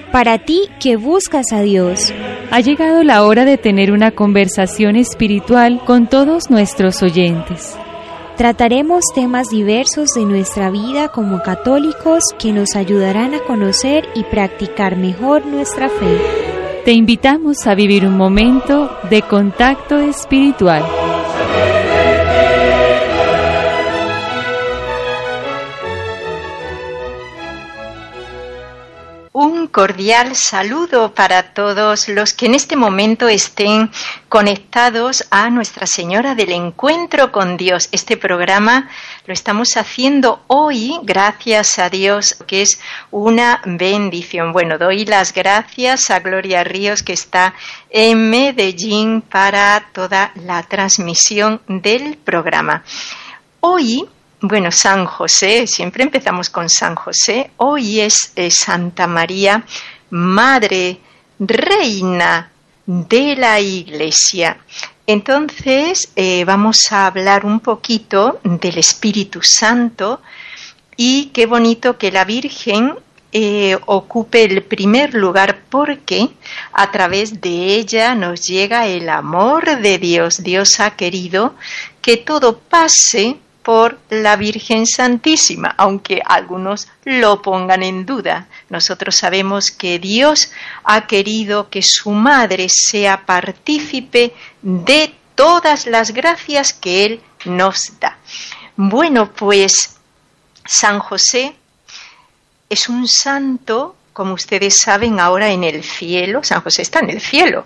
Para ti que buscas a Dios, ha llegado la hora de tener una conversación espiritual con todos nuestros oyentes. Trataremos temas diversos de nuestra vida como católicos que nos ayudarán a conocer y practicar mejor nuestra fe. Te invitamos a vivir un momento de contacto espiritual. Un cordial saludo para todos los que en este momento estén conectados a Nuestra Señora del Encuentro con Dios. Este programa lo estamos haciendo hoy, gracias a Dios, que es una bendición. Bueno, doy las gracias a Gloria Ríos, que está en Medellín, para toda la transmisión del programa. Hoy, bueno, San José, siempre empezamos con San José. Hoy es Santa María, Madre, Reina de la Iglesia. Entonces, vamos a hablar un poquito del Espíritu Santo y qué bonito que la Virgen ocupe el primer lugar, porque a través de ella nos llega el amor de Dios. Dios ha querido que todo pase por la Virgen Santísima, aunque algunos lo pongan en duda. Nosotros sabemos que Dios ha querido que su madre sea partícipe de todas las gracias que Él nos da. Bueno, pues San José es un santo, como ustedes saben, ahora en el cielo. San José está en el cielo.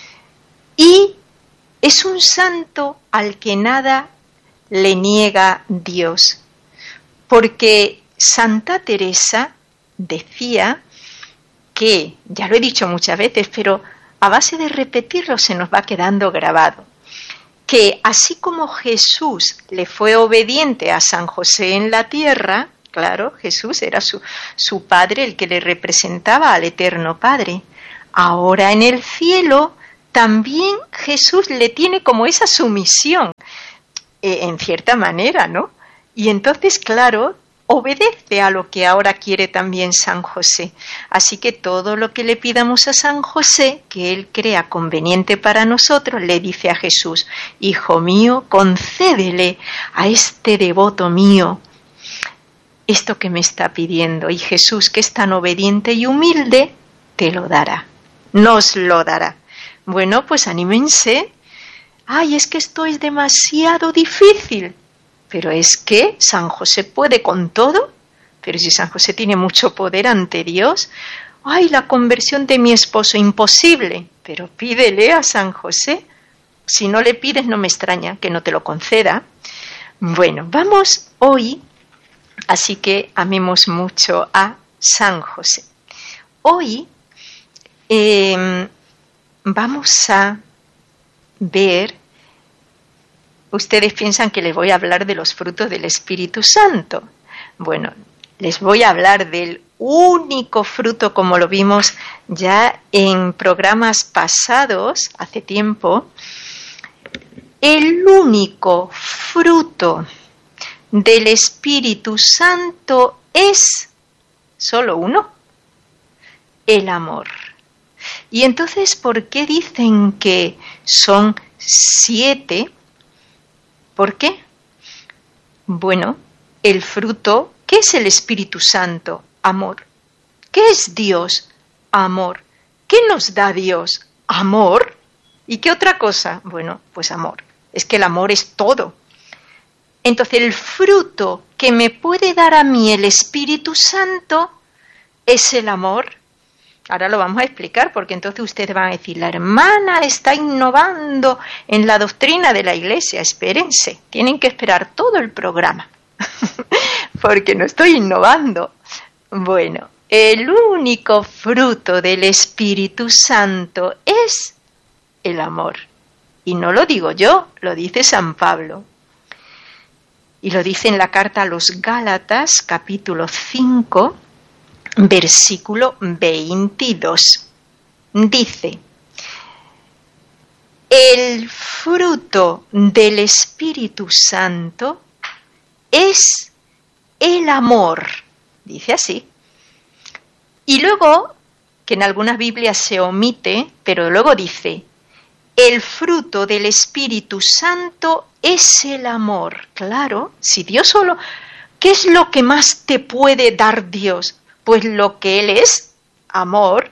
Y es un santo al que nada le niega Dios, porque Santa Teresa decía que, ya lo he dicho muchas veces, pero a base de repetirlo se nos va quedando grabado, que así como Jesús le fue obediente a San José en la tierra, claro, Jesús era su padre, el que le representaba al Eterno Padre, ahora en el cielo también Jesús le tiene como esa sumisión, en cierta manera, ¿no? Y entonces, claro, obedece a lo que ahora quiere también San José. Así que todo lo que le pidamos a San José, que él crea conveniente para nosotros, le dice a Jesús: Hijo mío, concédele a este devoto mío esto que me está pidiendo. Y Jesús, que es tan obediente y humilde, te lo dará, nos lo dará. Bueno, pues anímense. ¡Ay, es que esto es demasiado difícil! Pero es que San José puede con todo. Pero si San José tiene mucho poder ante Dios. ¡Ay, la conversión de mi esposo! Imposible. Pero pídele a San José. Si no le pides, no me extraña que no te lo conceda. Bueno, vamos hoy, así que amemos mucho a San José. Hoy vamos a ver, ustedes piensan que les voy a hablar de los frutos del Espíritu Santo. Bueno, les voy a hablar del único fruto, como lo vimos ya en programas pasados, hace tiempo. El único fruto del Espíritu Santo es solo uno: el amor. Y entonces, ¿por qué dicen que son 7? ¿Por qué? Bueno, el fruto, ¿qué es el Espíritu Santo? Amor. ¿Qué es Dios? Amor. ¿Qué nos da Dios? Amor. ¿Y qué otra cosa? Bueno, pues amor. Es que el amor es todo. Entonces, el fruto que me puede dar a mí el Espíritu Santo es el amor. Ahora lo vamos a explicar, porque entonces ustedes van a decir: la hermana está innovando en la doctrina de la Iglesia. Espérense, tienen que esperar todo el programa, porque no estoy innovando. Bueno, el único fruto del Espíritu Santo es el amor. Y no lo digo yo, lo dice San Pablo. Y lo dice en la carta a los Gálatas, capítulo 5, versículo 22. Dice: el fruto del Espíritu Santo es el amor. Dice así. Y luego que en algunas Biblias se omite, pero luego dice, el fruto del Espíritu Santo es el amor. Claro, si Dios solo... ¿Qué es lo que más te puede dar Dios? Pues lo que Él es, amor.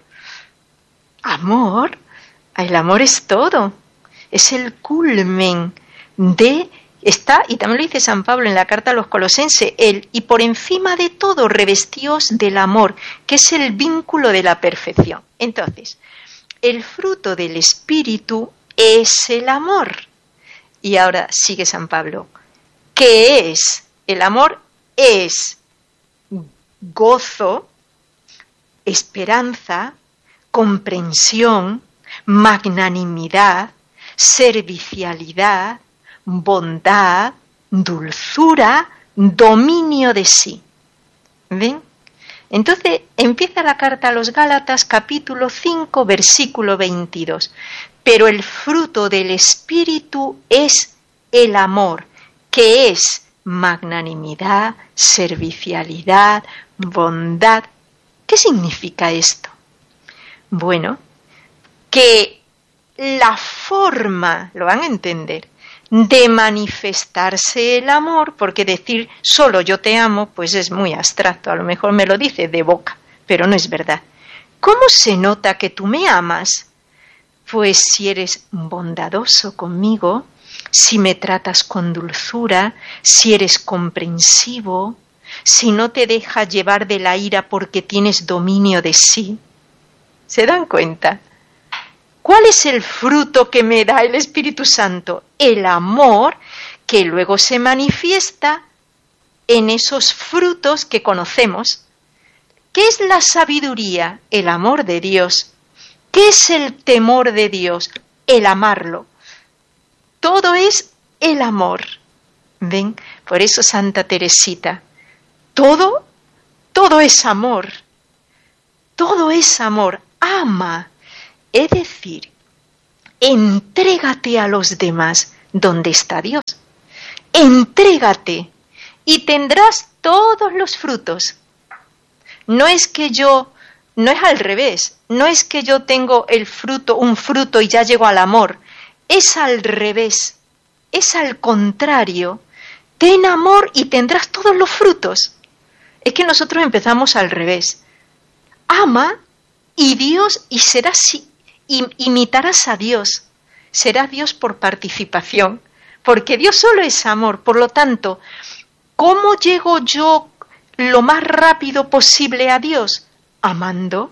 Amor. El amor es todo. Es el culmen de... Está, y también lo dice San Pablo en la carta a los Colosenses, y por encima de todo revestíos del amor, que es el vínculo de la perfección. Entonces, el fruto del Espíritu es el amor. Y ahora sigue San Pablo. ¿Qué es? El amor es gozo, esperanza, comprensión, magnanimidad, servicialidad, bondad, dulzura, dominio de sí. ¿Ven? Entonces empieza la carta a los Gálatas, capítulo 5, versículo 22. Pero el fruto del Espíritu es el amor, que es magnanimidad, servicialidad, bondad. ¿Qué significa esto? Bueno, que la forma, lo van a entender, de manifestarse el amor, porque decir solo yo te amo, pues es muy abstracto, a lo mejor me lo dice de boca, pero no es verdad. ¿Cómo se nota que tú me amas? Pues si eres bondadoso conmigo, si me tratas con dulzura, si eres comprensivo, si no te dejas llevar de la ira porque tienes dominio de sí. ¿Se dan cuenta? ¿Cuál es el fruto que me da el Espíritu Santo? El amor, que luego se manifiesta en esos frutos que conocemos. ¿Qué es la sabiduría? El amor de Dios. ¿Qué es el temor de Dios? El amarlo. Todo es el amor. ¿Ven? Por eso Santa Teresita, todo es amor. Todo es amor. Ama. Es decir, entrégate a los demás donde está Dios. Entrégate y tendrás todos los frutos. No es al revés. No es que yo tengo un fruto y ya llego al amor. Es al revés. Es al contrario. Ten amor y tendrás todos los frutos. Es que nosotros empezamos al revés. Ama y Dios, y serás imitarás a Dios. Será Dios por participación. Porque Dios solo es amor. Por lo tanto, ¿cómo llego yo lo más rápido posible a Dios? Amando.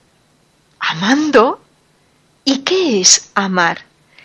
Amando. ¿Y qué es amar?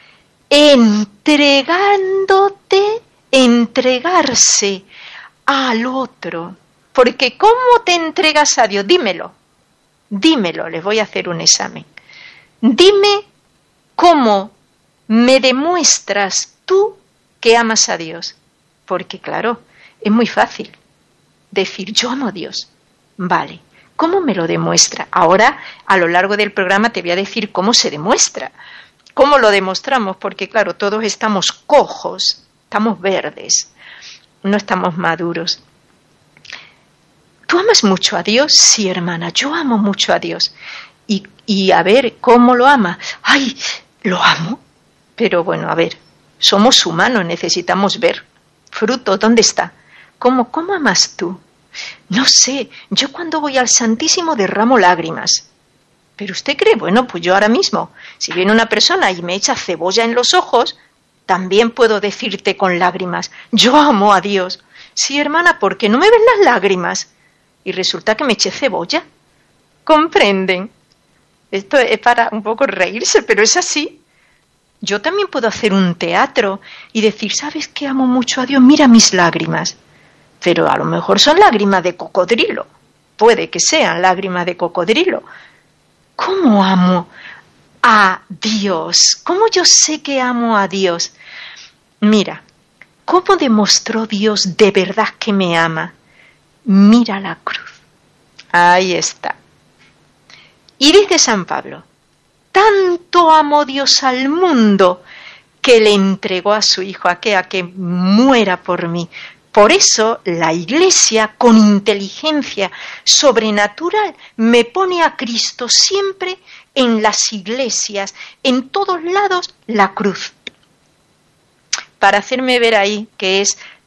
Entregándote, entregarse al otro. Porque ¿cómo te entregas a Dios? Dímelo, les voy a hacer un examen. Dime cómo me demuestras tú que amas a Dios. Porque claro, es muy fácil decir yo amo a Dios. Vale, ¿cómo me lo demuestra? Ahora, a lo largo del programa te voy a decir cómo se demuestra. ¿Cómo lo demostramos? Porque claro, todos estamos cojos, estamos verdes, no estamos maduros. ¿Tú amas mucho a Dios? Sí, hermana, yo amo mucho a Dios. Y a ver, ¿cómo lo ama? ¡Ay, lo amo! Pero bueno, a ver, somos humanos, necesitamos ver. Fruto, ¿dónde está? ¿Cómo amas tú? No sé, yo cuando voy al Santísimo derramo lágrimas. ¿Pero usted cree? Bueno, pues yo ahora mismo, si viene una persona y me echa cebolla en los ojos, también puedo decirte con lágrimas, yo amo a Dios. Sí, hermana, ¿por qué no me ven las lágrimas? Y resulta que me eché cebolla. ¿Comprenden? Esto es para un poco reírse, pero es así. Yo también puedo hacer un teatro y decir, ¿sabes qué? Amo mucho a Dios, mira mis lágrimas. Pero a lo mejor son lágrimas de cocodrilo. Puede que sean lágrimas de cocodrilo. ¿Cómo amo a Dios? ¿Cómo yo sé que amo a Dios? Mira, ¿cómo demostró Dios de verdad que me ama? Mira la cruz. Ahí está. Y dice San Pablo, tanto amó Dios al mundo que le entregó a su Hijo a que muera por mí. Por eso la Iglesia, con inteligencia sobrenatural, me pone a Cristo siempre en las iglesias, en todos lados, la cruz. Para hacerme ver ahí que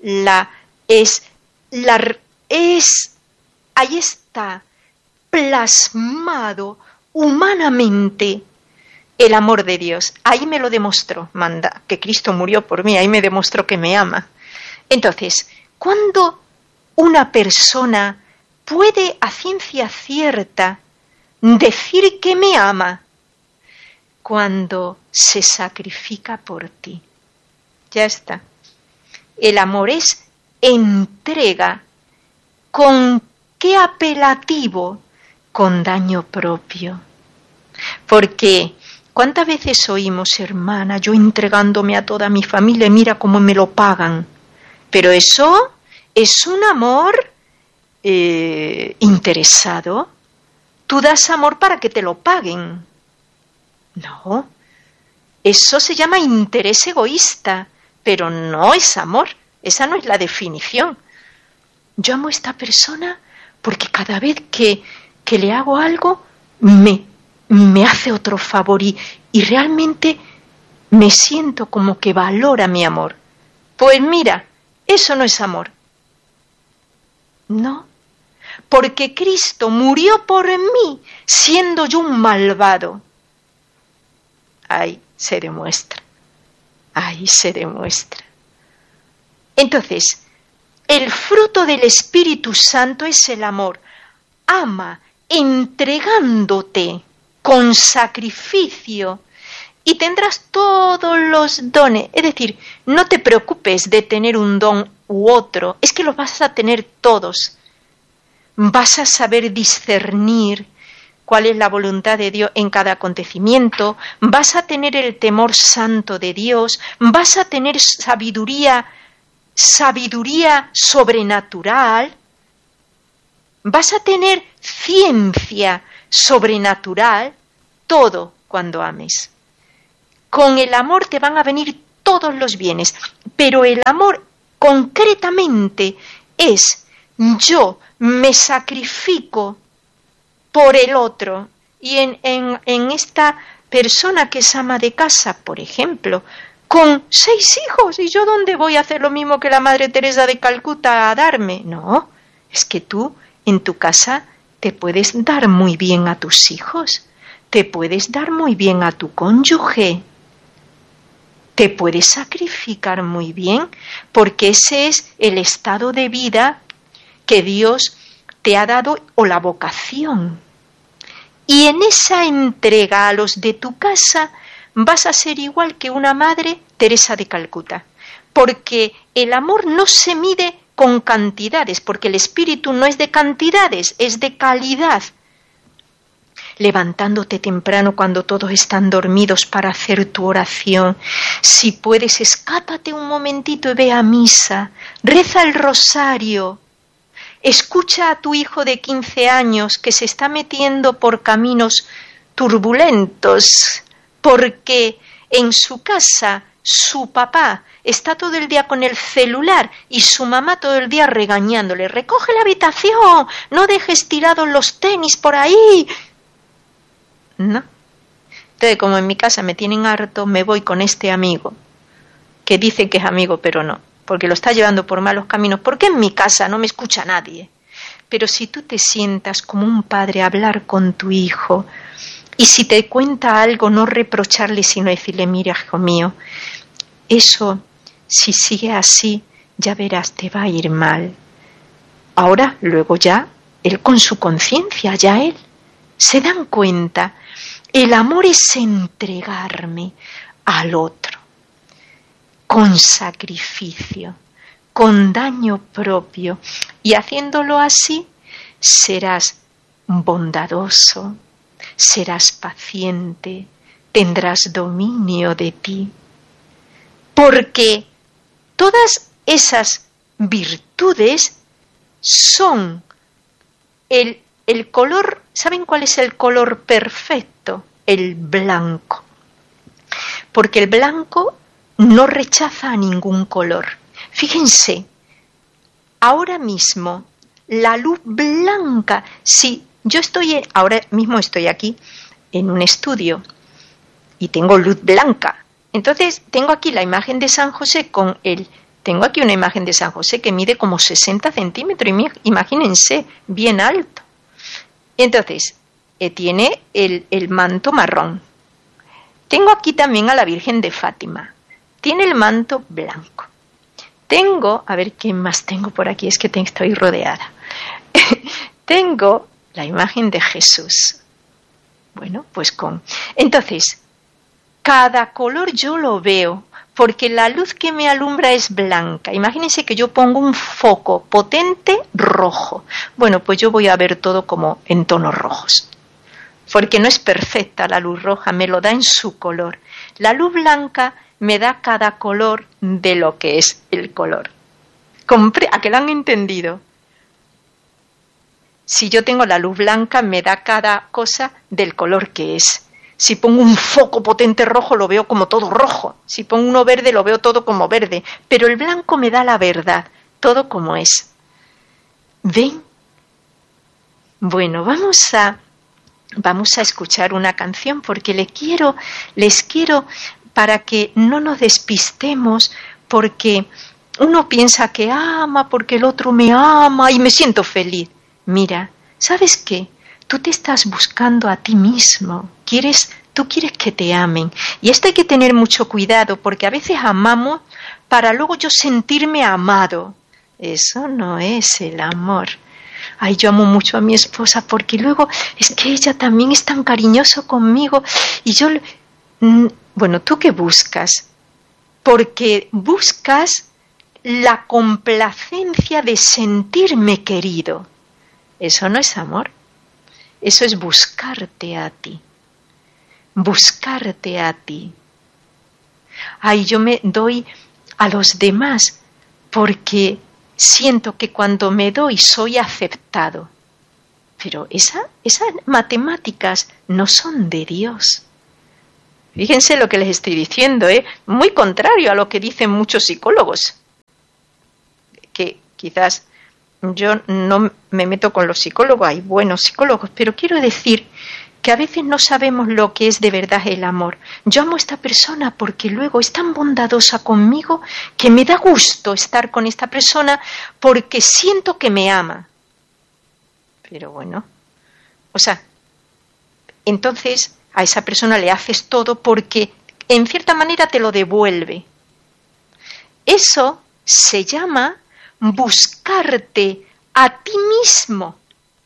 ahí está plasmado humanamente el amor de Dios. Ahí me lo demostró, que Cristo murió por mí, ahí me demostró que me ama. Entonces, ¿cuándo una persona puede a ciencia cierta decir que me ama? Cuando se sacrifica por ti. Ya está. El amor es entrega. ¿Con qué apelativo? Con daño propio. Porque ¿cuántas veces oímos, hermana, yo entregándome a toda mi familia, mira cómo me lo pagan? Pero eso es un amor interesado. Tú das amor para que te lo paguen. No, eso se llama interés egoísta, pero no es amor. Esa no es la definición. Yo amo a esta persona porque cada vez que le hago algo me hace otro favor y realmente me siento como que valora mi amor. Pues mira, eso no es amor. No, porque Cristo murió por mí siendo yo un malvado. Ahí se demuestra. Ahí se demuestra. Entonces, el fruto del Espíritu Santo es el amor. Ama entregándote con sacrificio y tendrás todos los dones. Es decir, no te preocupes de tener un don u otro, es que los vas a tener todos. Vas a saber discernir cuál es la voluntad de Dios en cada acontecimiento, vas a tener el temor santo de Dios, vas a tener sabiduría sobrenatural, vas a tener ciencia sobrenatural, todo cuando ames. Con el amor te van a venir todos los bienes, pero el amor concretamente es yo me sacrifico por el otro. Y en esta persona que es ama de casa, por ejemplo, con 6 hijos, ¿y yo dónde voy a hacer lo mismo que la Madre Teresa de Calcuta a darme? No, es que tú en tu casa te puedes dar muy bien a tus hijos, te puedes dar muy bien a tu cónyuge, te puedes sacrificar muy bien, porque ese es el estado de vida que Dios te ha dado o la vocación. Y en esa entrega a los de tu casa vas a ser igual que una Madre Teresa de Calcuta, porque el amor no se mide con cantidades, porque el espíritu no es de cantidades, es de calidad. Levantándote temprano cuando todos están dormidos para hacer tu oración. Si puedes, escápate un momentito y ve a misa, reza el rosario. Escucha a tu hijo de 15 años que se está metiendo por caminos turbulentos, porque en su casa su papá está todo el día con el celular y su mamá todo el día regañándole. Recoge la habitación, no dejes tirados los tenis por ahí. No. Entonces, como en mi casa me tienen harto, me voy con este amigo, que dice que es amigo, pero no, porque lo está llevando por malos caminos, porque en mi casa no me escucha nadie. Pero si tú te sientas como un padre a hablar con tu hijo, y si te cuenta algo, no reprocharle, sino decirle, mira, hijo mío, eso, si sigue así, ya verás, te va a ir mal. Ahora, luego ya, él con su conciencia, ya él, se dan cuenta, el amor es entregarme al otro, con sacrificio, con daño propio, y haciéndolo así, serás bondadoso, serás paciente, tendrás dominio de ti. Porque todas esas virtudes son el color. ¿Saben cuál es el color perfecto? El blanco. Porque el blanco no rechaza a ningún color. Fíjense, ahora mismo, la luz blanca, si yo ahora mismo estoy aquí en un estudio y tengo luz blanca, entonces tengo aquí la imagen de San José tengo aquí una imagen de San José que mide como 60 centímetros, imagínense, bien alto. Entonces, tiene el manto marrón. Tengo aquí también a la Virgen de Fátima. Tiene el manto blanco. A ver qué más tengo por aquí, es que estoy rodeada. Tengo la imagen de Jesús. Bueno, pues entonces, cada color yo lo veo, porque la luz que me alumbra es blanca. Imagínense que yo pongo un foco potente rojo. Bueno, pues yo voy a ver todo como en tonos rojos. Porque no es perfecta la luz roja, me lo da en su color. La luz blanca me da cada color de lo que es el color. ¿A qué lo han entendido? Si yo tengo la luz blanca, me da cada cosa del color que es. Si pongo un foco potente rojo, lo veo como todo rojo. Si pongo uno verde, lo veo todo como verde. Pero el blanco me da la verdad, todo como es. ¿Ven? Bueno, vamos a escuchar una canción porque les quiero para que no nos despistemos, porque uno piensa que ama, porque el otro me ama y me siento feliz. Mira, ¿sabes qué? Tú te estás buscando a ti mismo, tú quieres que te amen. Y esto hay que tener mucho cuidado, porque a veces amamos para luego yo sentirme amado. Eso no es el amor. Ay, yo amo mucho a mi esposa porque luego es que ella también es tan cariñosa conmigo. Y yo, bueno, ¿tú qué buscas? Porque buscas la complacencia de sentirme querido. Eso no es amor. Eso es buscarte a ti. Buscarte a ti. Ay, yo me doy a los demás porque siento que cuando me doy soy aceptado. Pero esas matemáticas no son de Dios. Fíjense lo que les estoy diciendo, muy contrario a lo que dicen muchos psicólogos. Que quizás yo no me meto con los psicólogos, hay buenos psicólogos, pero quiero decir que a veces no sabemos lo que es de verdad el amor. Yo amo a esta persona porque luego es tan bondadosa conmigo que me da gusto estar con esta persona porque siento que me ama. Pero bueno, entonces a esa persona le haces todo porque en cierta manera te lo devuelve. Eso se llama buscarte a ti mismo.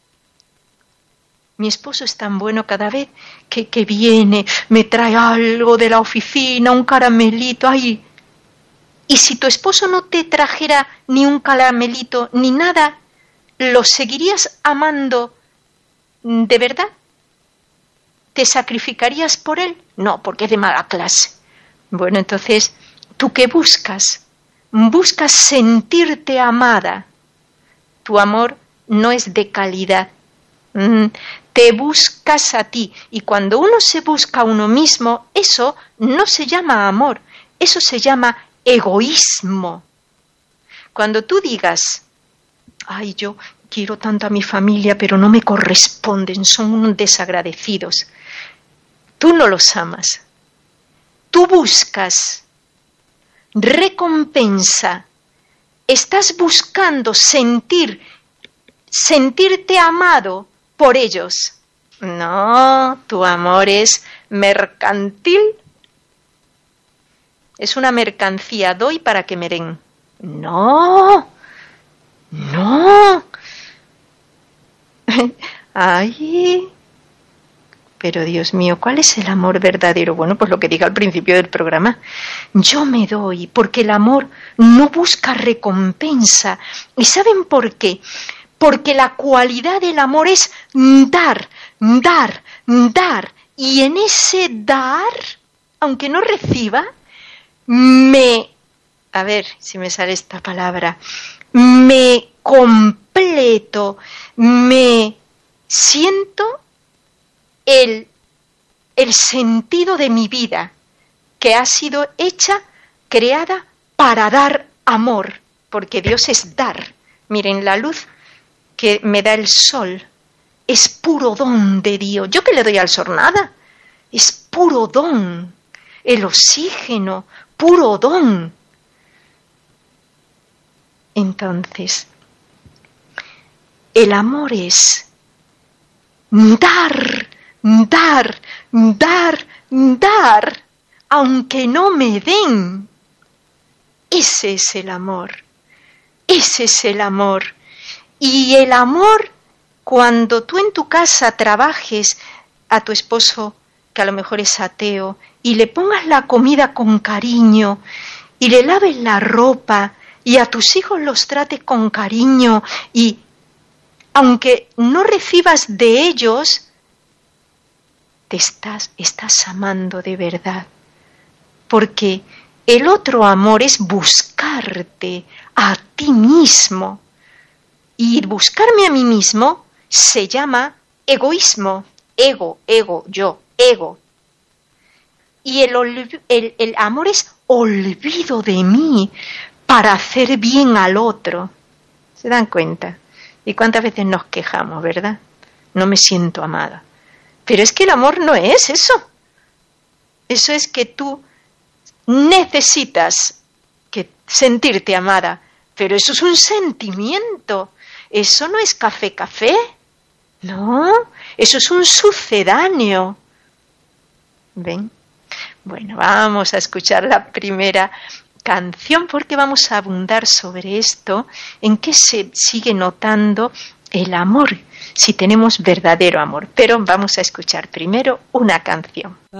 Mi esposo es tan bueno cada vez que viene, me trae algo de la oficina, un caramelito, ay. Y si tu esposo no te trajera ni un caramelito ni nada, ¿lo seguirías amando de verdad? ¿Te sacrificarías por él? No, porque es de mala clase. Bueno, entonces, ¿tú qué buscas? Buscas sentirte amada. Tu amor no es de calidad. Te buscas a ti. Y cuando uno se busca a uno mismo, eso no se llama amor. Eso se llama egoísmo. Cuando tú digas, ay, yo quiero tanto a mi familia, pero no me corresponden, son unos desagradecidos. Tú no los amas. Tú buscas recompensa. Estás buscando sentirte amado por ellos. No, tu amor es mercantil. Es una mercancía, doy para que me den. No. Ay, pero Dios mío, ¿cuál es el amor verdadero? Bueno, pues lo que dije al principio del programa. Yo me doy porque el amor no busca recompensa. ¿Y saben por qué? Porque la cualidad del amor es dar. Y en ese dar, aunque no reciba, a ver si me sale esta palabra, me completo, me siento el sentido de mi vida, que ha sido hecha, creada para dar amor, porque Dios es dar. Miren, la luz que me da el sol es puro don de Dios. ¿Yo qué le doy al sol? Nada. Es puro don. El oxígeno, puro don. Entonces, el amor es dar, dar, dar, dar, aunque no me den. Ese es el amor. Ese es el amor. Y el amor, cuando tú en tu casa trabajes a tu esposo, que a lo mejor es ateo, y le pongas la comida con cariño, y le laves la ropa, y a tus hijos los trates con cariño, y aunque no recibas de ellos, estás amando de verdad. Porque el otro amor es buscarte a ti mismo. Y buscarme a mí mismo se llama egoísmo. Ego, yo, ego. Y el amor es olvido de mí para hacer bien al otro. ¿Se dan cuenta? ¿Y cuántas veces nos quejamos, verdad? No me siento amada. Pero es que el amor no es eso. Eso es que tú necesitas sentirte amada. Pero eso es un sentimiento. Eso no es café. No, eso es un sucedáneo. ¿Ven? Bueno, vamos a escuchar la primera canción porque vamos a abundar sobre esto, en qué se sigue notando el amor, si tenemos verdadero amor. Pero vamos a escuchar primero una canción.